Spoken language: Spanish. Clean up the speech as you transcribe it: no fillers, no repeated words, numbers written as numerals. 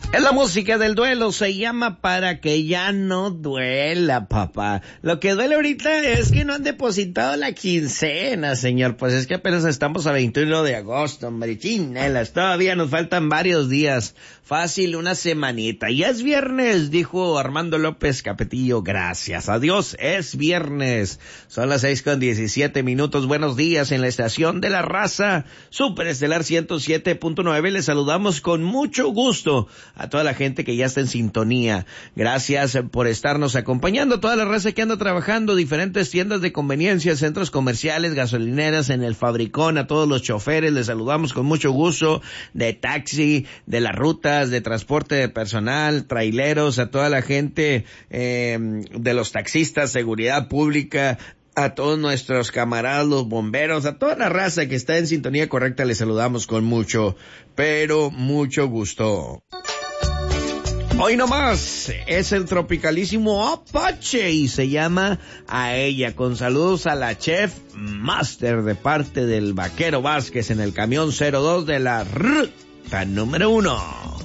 Es la música del duelo, se llama Para que ya no duela, papá. Lo que duele ahorita es que no han depositado la quincena, señor. Pues es que apenas estamos a 21 de agosto, hombre, chinelas. Todavía nos faltan varios días. Fácil, una semanita. Ya es viernes, dijo Armando López Capetillo. Gracias a Dios, es viernes. Son las 6:17. Buenos días en la estación de la raza. Superestelar 107.9. Les saludamos con mucho gusto a toda la gente que ya está en sintonía. Gracias por estarnos acompañando. Toda la raza que anda trabajando, diferentes tiendas de conveniencia, centros comerciales, gasolineras, en el Fabricón, a todos los choferes, les saludamos con mucho gusto, de taxi, de las rutas, de transporte de personal, traileros, a toda la gente de los taxistas, seguridad pública, a todos nuestros camaradas, los bomberos, a toda la raza que está en sintonía correcta, les saludamos con mucho, pero mucho gusto. Hoy nomás es el tropicalísimo Apache y se llama A Ella, con saludos a la Chef Master de parte del Vaquero Vázquez en el camión 02 de la ruta número 1.